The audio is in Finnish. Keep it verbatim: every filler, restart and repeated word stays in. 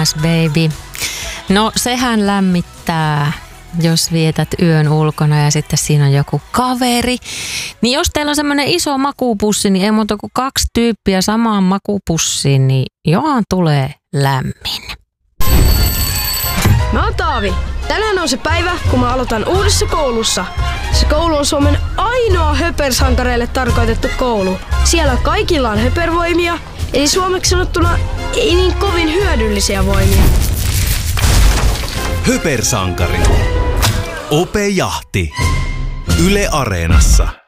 Yes baby. No sehän lämmittää, jos vietät yön ulkona ja sitten siinä on joku kaveri. Niin jos teillä on semmoinen iso makupussi, niin ei muuta kuin kaksi tyyppiä samaan makupussiin, niin johan tulee lämmin. Mä oon Taavi. Tänään on se päivä, kun mä aloitan uudessa koulussa. Se koulu on Suomen ainoa höpersankareille tarkoitettu koulu. Siellä kaikilla on höpervoimia, eli suomeksi sanottuna ei niin kovin hyödyllisiä voimia. Höpersankari. Ope Jahti. Yle Areenassa.